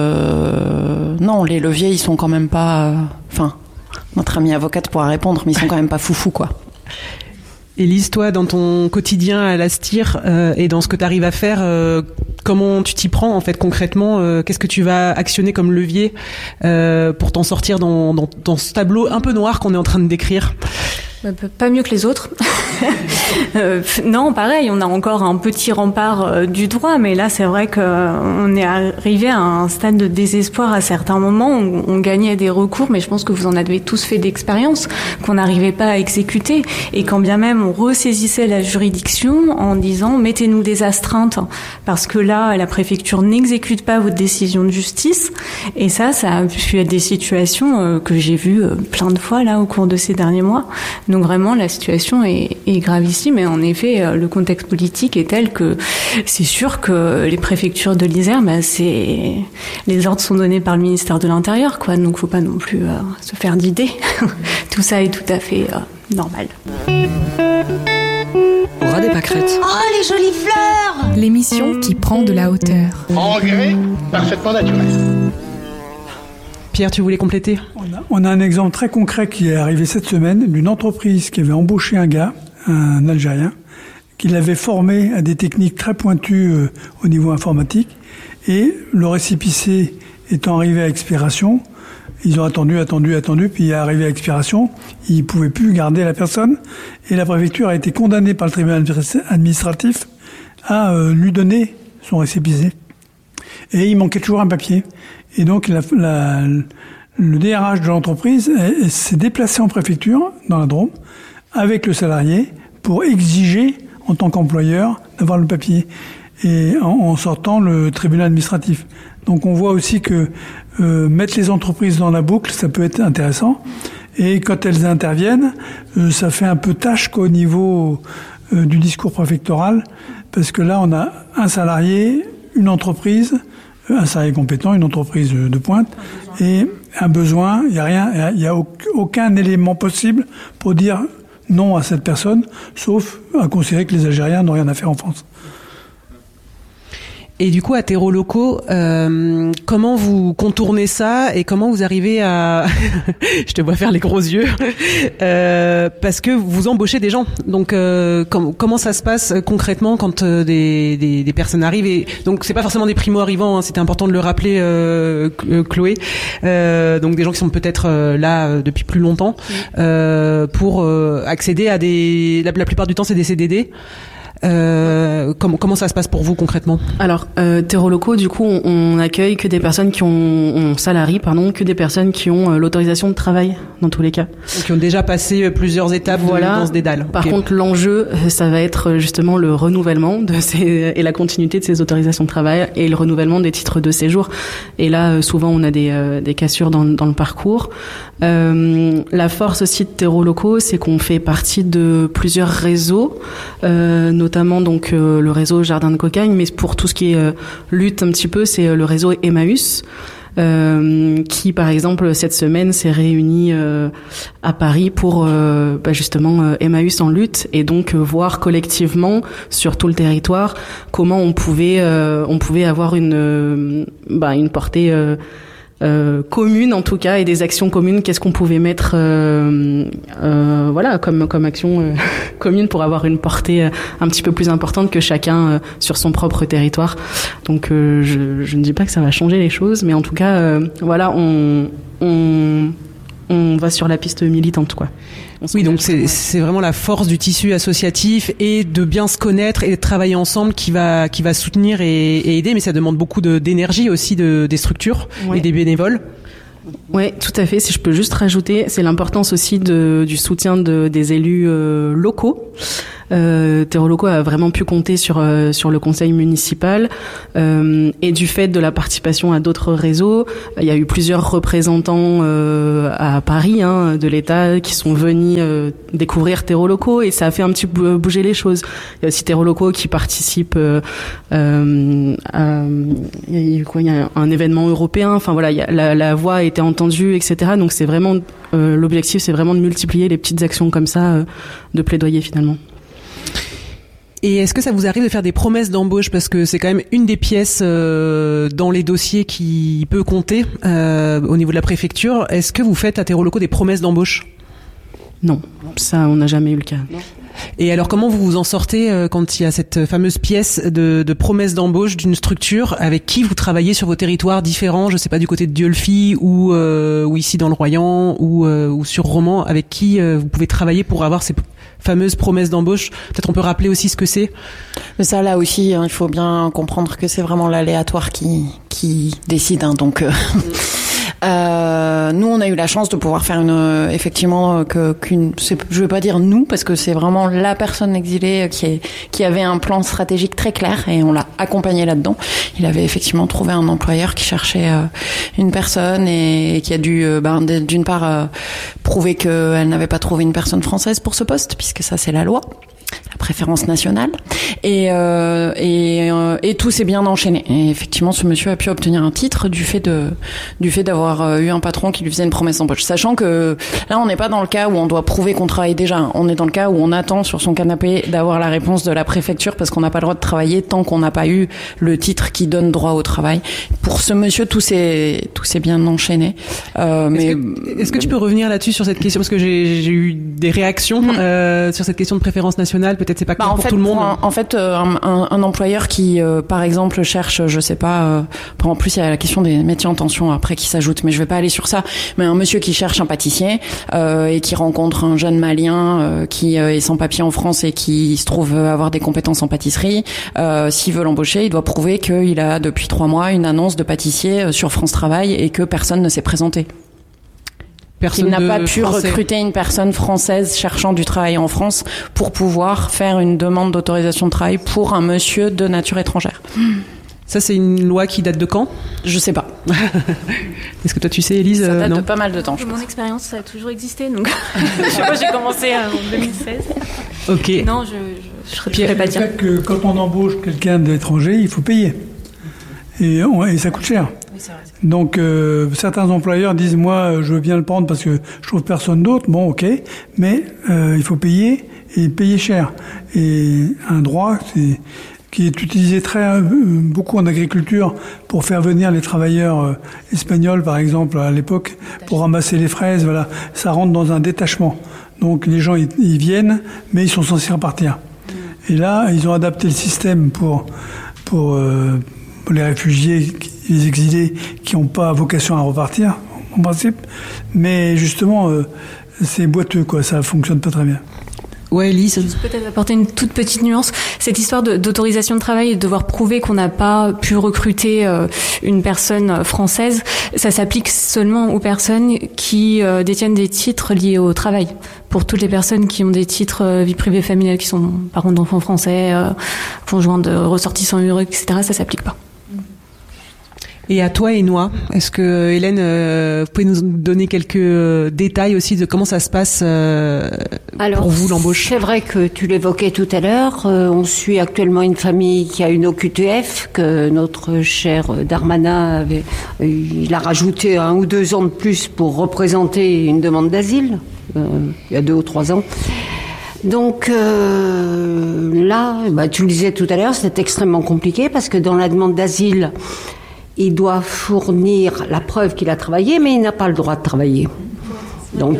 non, les leviers, ils sont quand même pas... notre amie avocate pourra répondre, mais ils sont quand même pas foufous, quoi. Élise, toi, dans ton quotidien à l'Astir et dans ce que tu arrives à faire, comment tu t'y prends en fait concrètement? Qu'est-ce que tu vas actionner comme levier pour t'en sortir dans ce tableau un peu noir qu'on est en train de décrire? Pas mieux que les autres. Non, pareil, on a encore un petit rempart du droit, mais là, c'est vrai qu'on est arrivé à un stade de désespoir à certains moments. On gagnait des recours, mais je pense que vous en avez tous fait d'expérience, qu'on n'arrivait pas à exécuter. Et quand bien même on ressaisissait la juridiction en disant « mettez-nous des astreintes », parce que là, la préfecture n'exécute pas votre décision de justice. Et ça a pu être des situations que j'ai vues plein de fois là au cours de ces derniers mois. Donc vraiment, la situation est gravissime et en effet, le contexte politique est tel que c'est sûr que les préfectures de l'Isère, les ordres sont donnés par le ministère de l'Intérieur, quoi. Donc faut pas non plus se faire d'idées. Tout ça est tout à fait normal. Au ras des pâquerettes. Oh, les jolies fleurs! L'émission qui prend de la hauteur. En grès, parfaitement naturel. Pierre, tu voulais compléter? On a un exemple très concret qui est arrivé cette semaine d'une entreprise qui avait embauché un gars, un Algérien, qui l'avait formé à des techniques très pointues au niveau informatique. Et le récépissé étant arrivé à expiration, ils ont attendu, puis il est arrivé à expiration, ils ne pouvaient plus garder la personne. Et la préfecture a été condamnée par le tribunal administratif à lui donner son récépissé. Et il manquait toujours un papier. Et donc le DRH de l'entreprise s'est déplacé en préfecture, dans la Drôme, avec le salarié, pour exiger, en tant qu'employeur, d'avoir le papier, et en sortant le tribunal administratif. Donc on voit aussi que mettre les entreprises dans la boucle, ça peut être intéressant. Et quand elles interviennent, ça fait un peu tâche qu'au niveau du discours préfectoral, parce que là on a un salarié, une entreprise, un salarié compétent, une entreprise de pointe, et un besoin, il y a aucun élément possible pour dire non à cette personne, sauf à considérer que les Algériens n'ont rien à faire en France. Et du coup, à Terreau Locaux, comment vous contournez ça et comment vous arrivez à... Je te vois faire les gros yeux. Parce que vous embauchez des gens. Donc, comment ça se passe concrètement quand des personnes arrivent? Et donc, c'est pas forcément des primo-arrivants, hein, c'était important de le rappeler, Chloé. Donc, des gens qui sont peut-être là depuis plus longtemps pour accéder à des... La plupart du temps, c'est des CDD. Comment ça se passe pour vous concrètement? Alors, Terreau Locaux, du coup, on accueille que des personnes on salarie, que des personnes qui ont l'autorisation de travail, dans tous les cas. Donc, qui ont déjà passé plusieurs étapes dans ce dédale. Par contre, l'enjeu, ça va être justement le renouvellement et la continuité de ces autorisations de travail et le renouvellement des titres de séjour. Et là, souvent, on a des cassures dans le parcours. La force aussi de Terreau Locaux, c'est qu'on fait partie de plusieurs réseaux, notamment donc le réseau Jardin de Cocagne, mais pour tout ce qui est lutte un petit peu, c'est le réseau Emmaüs, qui par exemple cette semaine s'est réuni à Paris pour justement Emmaüs en lutte, et donc voir collectivement sur tout le territoire comment on pouvait avoir une portée commune en tout cas, et des actions communes. Qu'est-ce qu'on pouvait mettre comme action commune pour avoir une portée un petit peu plus importante que chacun sur son propre territoire. Donc je ne dis pas que ça va changer les choses, mais en tout cas on va sur la piste militante, quoi. Oui, donc c'est vraiment la force du tissu associatif et de bien se connaître et de travailler ensemble qui va soutenir et aider, mais ça demande beaucoup d'énergie aussi des structures et des bénévoles. Oui, tout à fait. Si je peux juste rajouter, c'est l'importance aussi du soutien des élus locaux. Terreau Locaux a vraiment pu compter sur le conseil municipal, et du fait de la participation à d'autres réseaux, il y a eu plusieurs représentants à Paris de l'État qui sont venus découvrir Terreau Locaux, et ça a fait un petit peu bouger les choses. Il y a aussi Terreau Locaux qui participe il y a un événement européen. Enfin voilà, la voix a été entendue, etc. Donc c'est vraiment l'objectif, c'est vraiment de multiplier les petites actions comme ça, de plaidoyer finalement. Et est-ce que ça vous arrive de faire des promesses d'embauche, parce que c'est quand même une des pièces dans les dossiers qui peut compter au niveau de la préfecture? Est-ce que vous faites à Terreau Locaux des promesses d'embauche? Non, ça, on n'a jamais eu le cas. Non. Et alors, comment vous vous en sortez quand il y a cette fameuse pièce de promesse d'embauche d'une structure avec qui vous travaillez sur vos territoires différents, je sais pas, du côté de Dieulefit ou ici dans le Royan ou sur Romans, avec qui vous pouvez travailler pour avoir ces fameuses promesses d'embauche? Peut-être on peut rappeler aussi ce que c'est. Mais ça, là aussi, il faut bien comprendre que c'est vraiment l'aléatoire qui décide. Donc, nous, on a eu la chance de pouvoir faire effectivement, je vais pas dire nous, parce que c'est vraiment la personne exilée qui avait un plan stratégique très clair et on l'a accompagné là-dedans. Il avait effectivement trouvé un employeur qui cherchait une personne et qui a dû, d'une part, prouver qu'elle n'avait pas trouvé une personne française pour ce poste, puisque ça, c'est la loi. La préférence nationale et tout s'est bien enchaîné. Et effectivement, ce monsieur a pu obtenir un titre du fait d'avoir eu un patron qui lui faisait une promesse d'embauche. Sachant que là, on n'est pas dans le cas où on doit prouver qu'on travaille déjà. On est dans le cas où on attend sur son canapé d'avoir la réponse de la préfecture parce qu'on n'a pas le droit de travailler tant qu'on n'a pas eu le titre qui donne droit au travail. Pour ce monsieur, tout s'est bien enchaîné. Est-ce que tu peux revenir là-dessus sur cette question parce que j'ai eu des réactions sur cette question de préférence nationale. Peut-être c'est pas clair pour tout le monde. Un employeur qui, par exemple, cherche, je sais pas. En plus, il y a la question des métiers en tension après qui s'ajoute, mais je vais pas aller sur ça. Mais un monsieur qui cherche un pâtissier et qui rencontre un jeune Malien qui est sans papier en France et qui se trouve avoir des compétences en pâtisserie, s'il veut l'embaucher, il doit prouver qu'il a depuis 3 mois une annonce de pâtissier sur France Travail et que personne ne s'est présenté. Qu'il n'a pas pu recruter une personne française cherchant du travail en France pour pouvoir faire une demande d'autorisation de travail pour un monsieur de nature étrangère. Ça, c'est une loi qui date de quand? Je sais pas. Est-ce que toi, tu sais, Élise? Ça date de pas mal de temps. De mon expérience, ça a toujours existé. Donc, je sais pas, j'ai commencé en 2016. Ok. Non, je ne serais pas dire. Le fait que quand on embauche quelqu'un d'étranger, il faut payer. Et ça coûte cher. Oui, c'est vrai. Donc certains employeurs disent moi je veux bien le prendre parce que je trouve personne d'autre. Bon ok, mais il faut payer et payer cher. Et un droit qui est utilisé beaucoup en agriculture pour faire venir les travailleurs espagnols par exemple à l'époque pour ramasser les fraises. Voilà, ça rentre dans un détachement. Donc les gens ils viennent mais ils sont censés repartir. Et là ils ont adapté le système pour les réfugiés, les exilés qui n'ont pas vocation à repartir, en principe. Mais justement, c'est boiteux, quoi. Ça fonctionne pas très bien. Ouais, Elise. Je peux peut-être apporter une toute petite nuance. Cette histoire d'autorisation de travail et de devoir prouver qu'on n'a pas pu recruter une personne française, ça s'applique seulement aux personnes qui détiennent des titres liés au travail. Pour toutes les personnes qui ont des titres vie privée familiale, qui sont parents d'enfants français, conjoints de ressortissants heureux, etc., ça s'applique pas. Et à toi, Énoix, est-ce que Hélène, vous pouvez nous donner quelques détails aussi de comment ça se passe pour vous, l'embauche? C'est vrai que tu l'évoquais tout à l'heure. On suit actuellement une famille qui a une OQTF que notre cher Darmanin il a rajouté 1 ou 2 ans de plus pour représenter une demande d'asile, il y a 2 ou 3 ans. Donc là, tu le disais tout à l'heure, c'est extrêmement compliqué parce que dans la demande d'asile, il doit fournir la preuve qu'il a travaillé, mais il n'a pas le droit de travailler. Donc,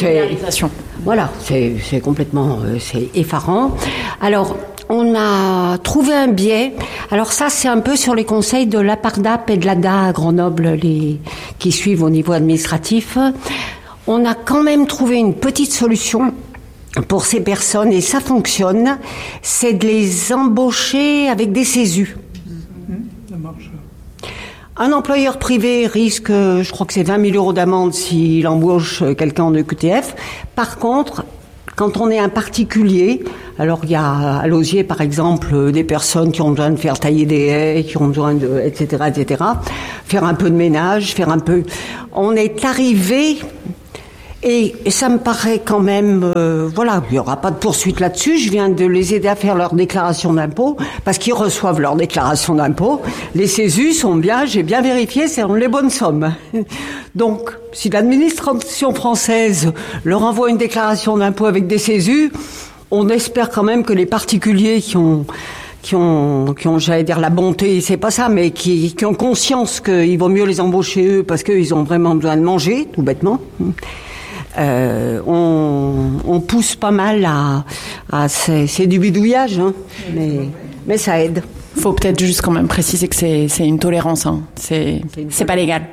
voilà, c'est complètement, c'est effarant. Alors, on a trouvé un biais. Alors ça, c'est un peu sur les conseils de l'APARDAP et de l'ADA à Grenoble, qui suivent au niveau administratif. On a quand même trouvé une petite solution pour ces personnes, et ça fonctionne. C'est de les embaucher avec des CESU. Ça marche. Un employeur privé risque, je crois que c'est 20 000 euros d'amende s'il embauche quelqu'un en EQTF. Par contre, quand on est un particulier, alors il y a à Lausier par exemple des personnes qui ont besoin de faire tailler des haies, qui ont besoin de, etc., faire un peu de ménage, on est arrivé. Et ça me paraît quand même, voilà, il n'y aura pas de poursuite là-dessus. Je viens de les aider à faire leur déclaration d'impôt, parce qu'ils reçoivent leur déclaration d'impôt. Les CESU sont bien, j'ai bien vérifié, c'est les bonnes sommes. Donc, si l'administration française leur envoie une déclaration d'impôt avec des CESU, on espère quand même que les particuliers qui ont, j'allais dire la bonté, c'est pas ça, mais qui ont conscience qu'il vaut mieux les embaucher eux, parce qu'ils ont vraiment besoin de manger, tout bêtement. On on pousse pas mal c'est du bidouillage, hein, mais ça aide. Faut peut-être juste quand même préciser que c'est une tolérance, hein. C'est pas légal.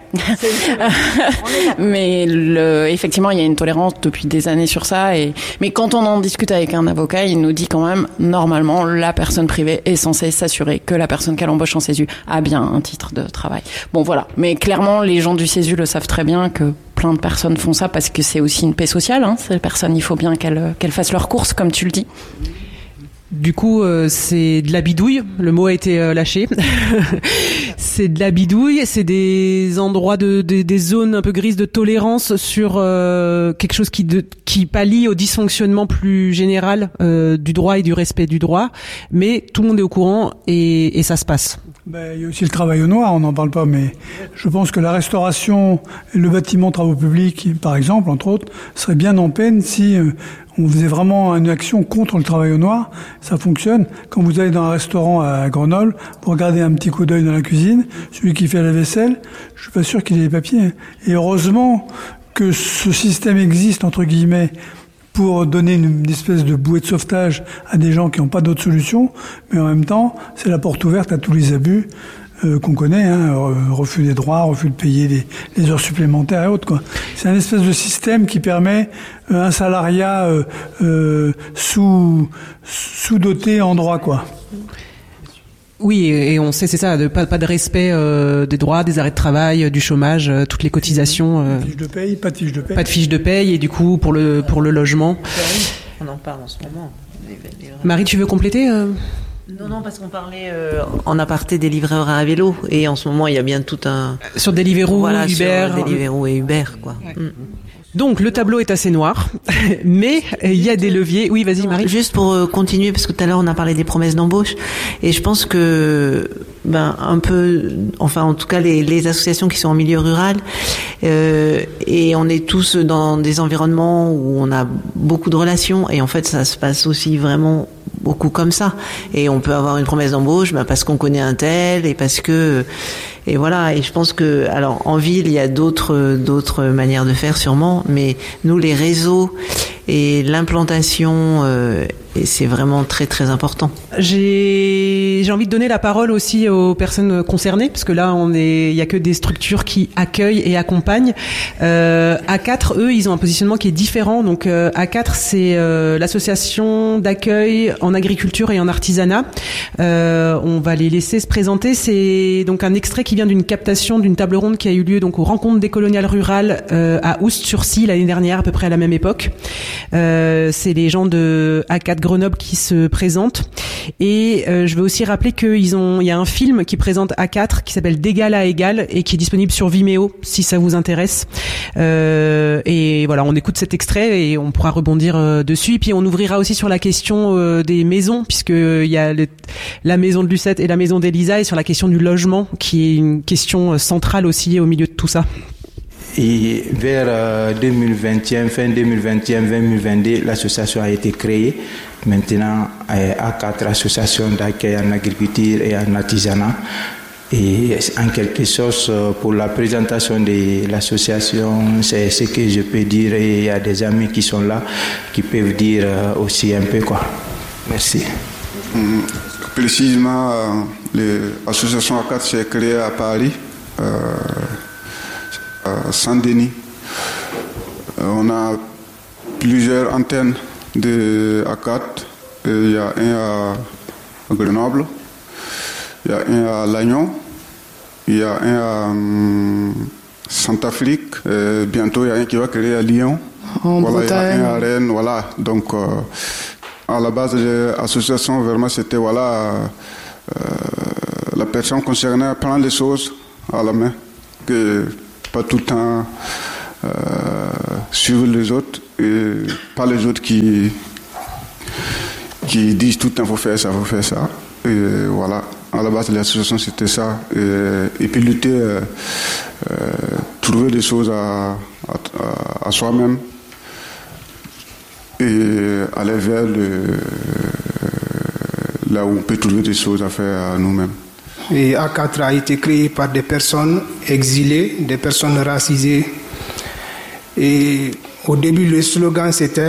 Mais effectivement, il y a une tolérance depuis des années sur ça. Mais quand on en discute avec un avocat, il nous dit quand même, normalement, la personne privée est censée s'assurer que la personne qu'elle embauche en CESU a bien un titre de travail. Bon, voilà. Mais clairement, les gens du CESU le savent très bien que plein de personnes font ça parce que c'est aussi une paix sociale, hein. Ces personnes, il faut bien qu'elles fassent leurs courses, comme tu le dis. Du coup, c'est de la bidouille. Le mot a été lâché. C'est de la bidouille. C'est des endroits des zones un peu grises de tolérance sur quelque chose qui pallie au dysfonctionnement plus général du droit et du respect du droit. Mais tout le monde est au courant et ça se passe. Il y a aussi le travail au noir, on n'en parle pas, mais je pense que la restauration et le bâtiment travaux publics, par exemple, entre autres, serait bien en peine si on faisait vraiment une action contre le travail au noir. Ça fonctionne. Quand vous allez dans un restaurant à Grenoble, vous regardez un petit coup d'œil dans la cuisine, celui qui fait la vaisselle, je suis pas sûr qu'il ait les papiers. Et heureusement que ce système existe, entre guillemets, pour donner une espèce de bouée de sauvetage à des gens qui n'ont pas d'autre solution, mais en même temps, c'est la porte ouverte à tous les abus qu'on connaît, hein, refus des droits, refus de payer les heures supplémentaires et autres, quoi. C'est un espèce de système qui permet un salariat sous-doté en droit, quoi. Oui, et on sait, c'est ça, pas de respect des droits, des arrêts de travail, du chômage, toutes les cotisations. Fiche de paye, pas de fiche de paye. Pas de fiche de paye, et du coup, pour le logement. On en parle en ce moment. Marie, tu veux compléter Non, parce qu'on parlait en aparté des livreurs à vélo, et en ce moment, il y a bien tout un... Sur Deliveroo, Uber. Sur Deliveroo et Uber, quoi. Ouais. Donc le tableau est assez noir, mais il y a des leviers. Oui, vas-y Marie. Juste pour continuer, parce que tout à l'heure on a parlé des promesses d'embauche, et je pense que un peu, enfin en tout cas les associations qui sont en milieu rural, et on est tous dans des environnements où on a beaucoup de relations, et en fait ça se passe aussi vraiment beaucoup comme ça, et on peut avoir une promesse d'embauche parce qu'on connaît un tel, et parce que et voilà, et je pense que, alors, en ville, il y a d'autres manières de faire sûrement, mais nous, les réseaux et l'implantation, et c'est vraiment très très important. J'ai envie de donner la parole aussi aux personnes concernées, parce que là, il y a que des structures qui accueillent et accompagnent. A4, eux, ils ont un positionnement qui est différent. Donc, A4, c'est l'association d'accueil en agriculture et en artisanat. On va les laisser se présenter. C'est donc un extrait qui vient d'une captation d'une table ronde qui a eu lieu donc aux Rencontres décoloniales rurales à Oust-sur-Scie l'année dernière, à peu près à la même époque. C'est les gens de A4 Grenoble qui se présentent, et je veux aussi rappeler il y a un film qui présente A4 qui s'appelle D'égal à égal et qui est disponible sur Vimeo si ça vous intéresse, et voilà, on écoute cet extrait et on pourra rebondir dessus, et puis on ouvrira aussi sur la question des maisons, puisque il y a la maison de Lucette et la maison d'Elisa, et sur la question du logement qui est une question centrale aussi au milieu de tout ça. Et vers 2021, fin 2021, 2022, l'association a été créée. Maintenant, à 4 associations d'accueil en agriculture et en artisanat. Et en quelque sorte, pour la présentation de l'association, c'est ce que je peux dire. Et il y a des amis qui sont là, qui peuvent dire aussi un peu quoi. Merci. Précisément, l'association A4 s'est créée à Paris. Saint-Denis. On a plusieurs antennes de A4. Il y a un à Grenoble, il y a un à Lannion, il y a un à Centrafrique. Bientôt, il y a un qui va créer à Lyon. Voilà, il y a un à Rennes. Voilà. Donc, à la base de l'association, vraiment, c'était la personne concernée prend les choses à la main. Que pas tout le temps suivre les autres, et pas les autres qui disent tout le temps faut faire ça. Et voilà, à la base de l'association c'était ça. Et puis lutter, trouver des choses à soi-même et aller vers là où on peut trouver des choses à faire à nous-mêmes. Et A4 a été créé par des personnes exilées, des personnes racisées. Et au début, le slogan c'était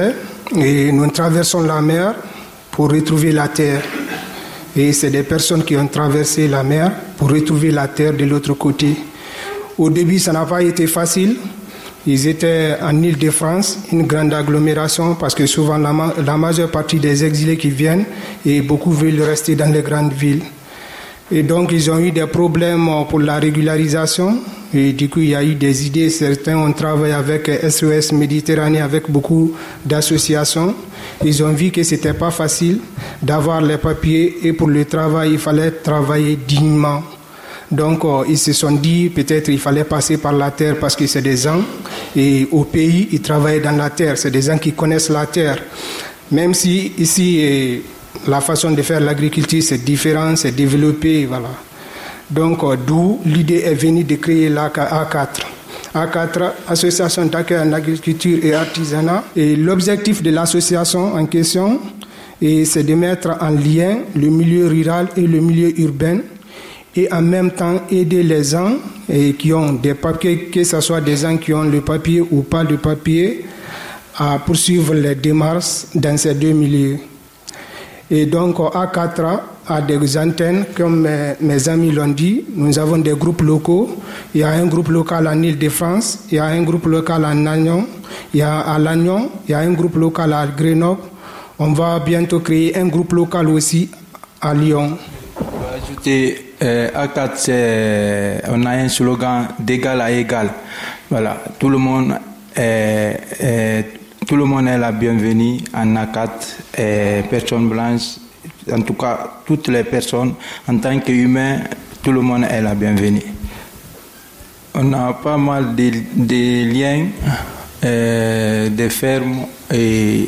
et nous traversons la mer pour retrouver la terre. Et c'est des personnes qui ont traversé la mer pour retrouver la terre de l'autre côté. Au début, ça n'a pas été facile. Ils étaient en Île-de-France, une grande agglomération, parce que souvent la majeure partie des exilés qui viennent, et beaucoup veulent rester dans les grandes villes. Et donc, ils ont eu des problèmes pour la régularisation. Et du coup, il y a eu des idées. Certains ont travaillé avec SOS Méditerranée, avec beaucoup d'associations. Ils ont vu que ce n'était pas facile d'avoir les papiers. Et pour le travail, il fallait travailler dignement. Donc, ils se sont dit, peut-être il fallait passer par la terre parce que c'est des gens. Et au pays, ils travaillaient dans la terre. C'est des gens qui connaissent la terre. Même si ici, la façon de faire l'agriculture, c'est différent, c'est développé, voilà. Donc, d'où l'idée est venue de créer l'AK4. A4, Association d'accueil en agriculture et artisanat. Et l'objectif de l'association en question, c'est de mettre en lien le milieu rural et le milieu urbain, et en même temps aider les gens qui ont des papiers, que ce soit des gens qui ont le papier ou pas de papier, à poursuivre les démarches dans ces deux milieux. Et donc, A4 a des antennes, comme mes amis l'ont dit. Nous avons des groupes locaux. Il y a un groupe local en Île-de-France, il y a un groupe local à Lannion, il y a un groupe local à Grenoble. On va bientôt créer un groupe local aussi à Lyon. Ajouter A4, on a un slogan d'égal à égal. Voilà, tout le monde est la bienvenue en A4, personnes blanches, en tout cas toutes les personnes, en tant qu'humains, tout le monde est la bienvenue. On a pas mal de liens, de fermes, et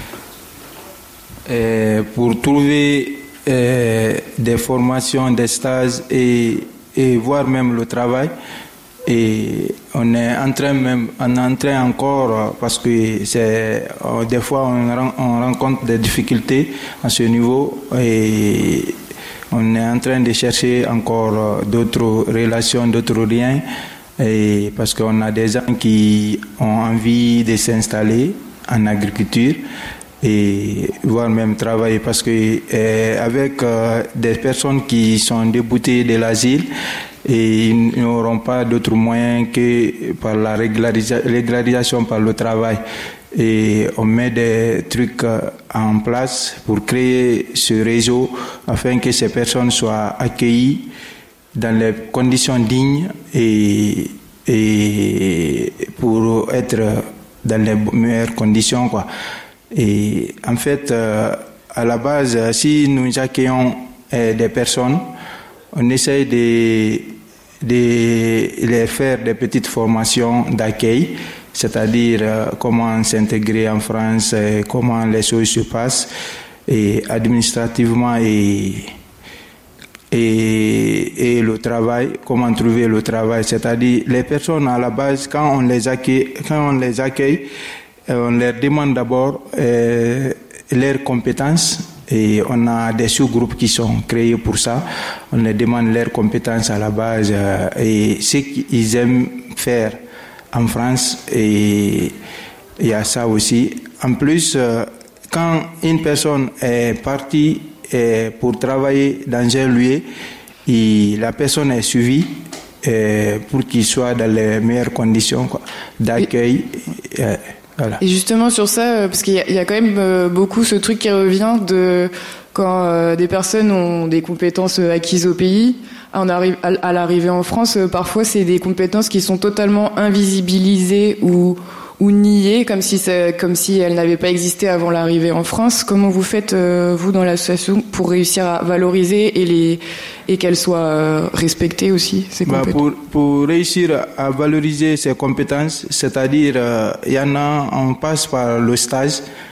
pour trouver des formations, des stages et voir même le travail. Et on est en train encore, parce que des fois on rencontre des difficultés à ce niveau, et on est en train de chercher encore d'autres relations, d'autres liens, et parce qu'on a des gens qui ont envie de s'installer en agriculture et voire même travailler, parce que avec des personnes qui sont déboutées de l'asile, et ils n'auront pas d'autres moyens que par la régularisation par le travail. Et on met des trucs en place pour créer ce réseau afin que ces personnes soient accueillies dans les conditions dignes et pour être dans les meilleures conditions, quoi. Et en fait, à la base, si nous accueillons des personnes, on essaye de les faire des petites formations d'accueil, c'est-à-dire comment s'intégrer en France, comment les choses se passent, et administrativement et le travail, comment trouver le travail. C'est-à-dire les personnes à la base, quand on les accueille, on leur demande d'abord leurs compétences. Et on a des sous-groupes qui sont créés pour ça. On leur demande leurs compétences à la base et ce qu'ils aiment faire en France. Et il y a ça aussi. En plus, quand une personne est partie pour travailler dans un lieu, la personne est suivie pour qu'il soit dans les meilleures conditions d'accueil. Voilà. Et justement sur ça, parce qu'il y a quand même beaucoup ce truc qui revient de quand des personnes ont des compétences acquises au pays, à l'arrivée en France, parfois c'est des compétences qui sont totalement invisibilisées ou niées, comme si elles n'avaient pas existé avant l'arrivée en France. Comment vous faites, vous, dans l'association, pour réussir à valoriser et qu'elles soient respectées aussi, ces compétences? Pour réussir à valoriser ces compétences, c'est-à-dire, il y en a, on passe par le stage.